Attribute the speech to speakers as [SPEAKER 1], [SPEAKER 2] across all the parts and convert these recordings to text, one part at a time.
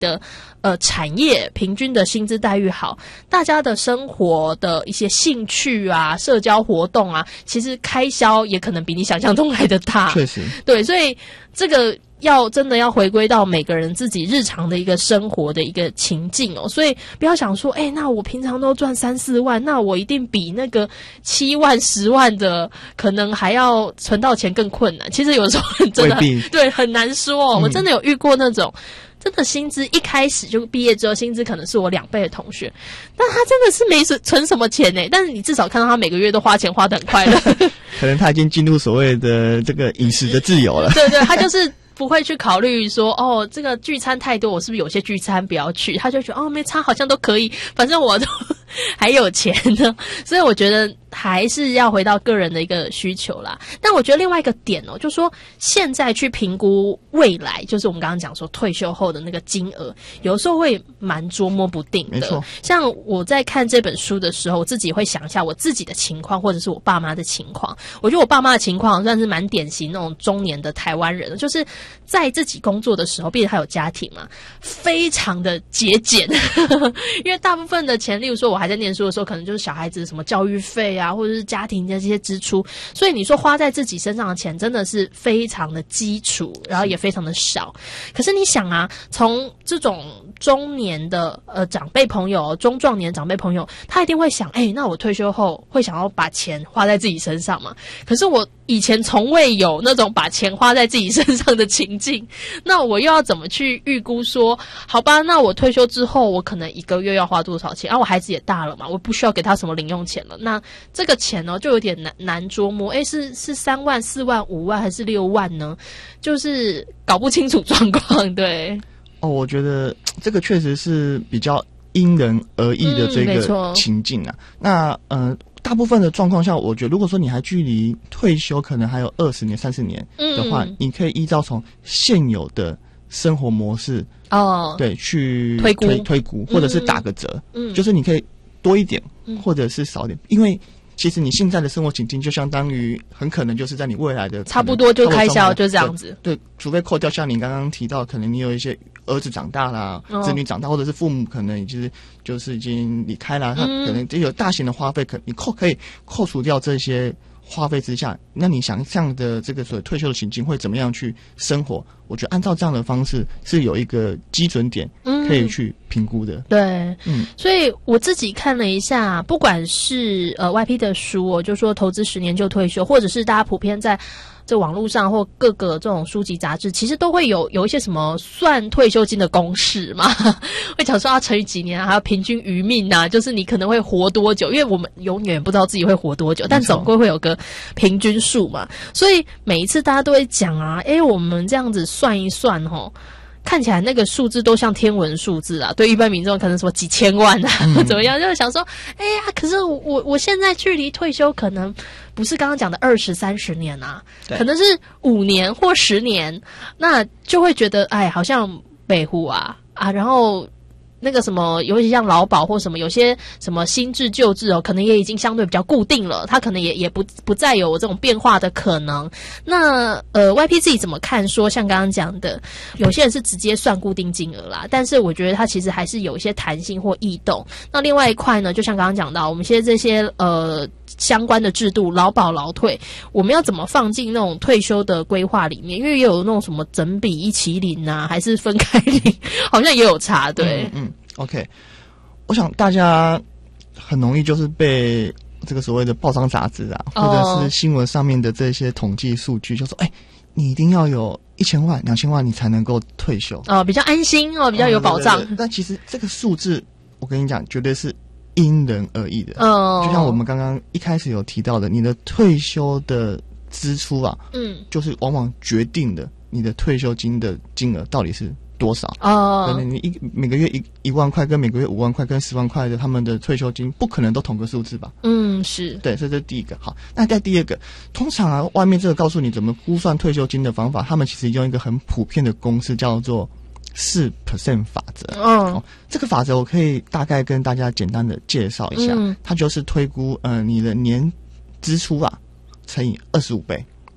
[SPEAKER 1] 的产业平均的薪资待遇好，大家的生活的一些兴趣啊、社交活动啊，其实开销也可能比你想象中来的大。
[SPEAKER 2] 确实，
[SPEAKER 1] 对，所以这个真的要回归到每个人自己日常的一个生活的一个情境哦，所以不要想说，那我平常都赚3-4万，那我一定比那个7万、10万的可能还要存到钱更困难。其实有时候真的对很难说哦。我真的有遇过那种。真的薪资一开始就毕业之后，薪资可能是我2倍的同学，但他真的是没存什么钱欸，但是你至少看到他每个月都花钱花得很快乐。
[SPEAKER 2] 可能他已经进入所谓的这个饮食的自由了。
[SPEAKER 1] 对对，他就是不会去考虑说这个聚餐太多，我是不是有些聚餐不要去？他就觉得没差，好像都可以，反正我都还有钱呢。所以我觉得还是要回到个人的一个需求啦。但我觉得另外一个点就说现在去评估未来，就是我们刚刚讲说退休后的那个金额，有时候会蛮捉摸不定的。
[SPEAKER 2] 没错，
[SPEAKER 1] 像我在看这本书的时候，我自己会想一下我自己的情况，或者是我爸妈的情况。我觉得我爸妈的情况算是蛮典型那种中年的台湾人，就是在自己工作的时候，毕竟他有家庭嘛，非常的节俭。因为大部分的钱，例如说我还在念书的时候，可能就是小孩子什么教育费啊，或者是家庭的这些支出，所以你说花在自己身上的钱真的是非常的基础，然后也非常的少。可是你想啊，从这种中年的长辈朋友、中壮年长辈朋友，他一定会想，那我退休后会想要把钱花在自己身上嘛？可是我以前从未有那种把钱花在自己身上的情境，那我又要怎么去预估说，好吧，那我退休之后，我可能1个月要花多少钱？我孩子也大了嘛，我不需要给他什么零用钱了。那这个钱就有点难捉摸。是3万、4万、5万还是6万呢？就是搞不清楚状况。对。
[SPEAKER 2] 我觉得这个确实是比较因人而异的这个情境啊。那大部分的状况下，我觉得如果说你还距离退休可能还有20年、30年的话，你可以依照从现有的生活模式对去推估，或者是打个折，就是你可以多一点，或者是少一点，因为其实你现在的生活情境就相当于很可能就是在你未来的
[SPEAKER 1] 差不多就开销就这样子。
[SPEAKER 2] 对，除非扣掉像你刚刚提到，可能你有一些儿子长大啦，子女长大，或者是父母可能就是已经离开了，他可能就有大型的花费，你可以扣除掉这些花费之下，那你想象的这个所谓退休的情境会怎么样去生活？我觉得按照这样的方式是有一个基准点可以去评估的。
[SPEAKER 1] 对，所以我自己看了一下，不管是YP 的书就说投资10年就退休，或者是大家普遍在这网络上或各个这种书籍杂志，其实都会有一些什么算退休金的公式嘛，会讲说要乘以几年，还要平均余命啊，就是你可能会活多久，因为我们永远不知道自己会活多久，但总归会有个平均数嘛。所以每一次大家都会讲啊，我们这样子算一算看起来那个数字都像天文数字啊，对一般民众可能什么几千万啊，怎么样？就是想说，可是我现在距离退休可能不是刚刚讲的20、30年啊，可能是5年或10年，那就会觉得好像北湖啊，然后那个什么，尤其像劳保或什么，有些什么新制旧制可能也已经相对比较固定了，它可能也不再有这种变化的可能。那YP 自己怎么看？说像刚刚讲的，有些人是直接算固定金额啦，但是我觉得它其实还是有一些弹性或异动。那另外一块呢，就像刚刚讲到，我们现在这些相关的制度，劳保劳退，我们要怎么放进那种退休的规划里面？因为也有那种什么整笔一起领啊，还是分开领，好像也有差。对
[SPEAKER 2] ，OK， 我想大家很容易就是被这个所谓的报章杂志啊，或者是新闻上面的这些统计数据，就说你一定要有1000万、2000万你才能够退休
[SPEAKER 1] 比较安心比较有保障。
[SPEAKER 2] 对，但其实这个数字，我跟你讲，绝对是因人而异的。就像我们刚刚一开始有提到的，你的退休的支出啊，就是往往决定了你的退休金的金额到底是多少。可能你每个月1万块跟每个月5万块跟10万块的他们的退休金不可能都同个数字吧？是。对，所以这是第一个。好，那在第二个，通常啊，外面这个告诉你怎么估算退休金的方法，他们其实用一个很普遍的公式叫做4% 法则。这个法则我可以大概跟大家简单的介绍一下。它就是推估你的年支出啊乘以25倍。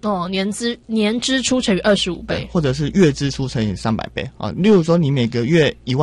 [SPEAKER 1] 哦，年支出乘以25倍，
[SPEAKER 2] 或者是月支出乘以300倍啊。例如说，你每个月1万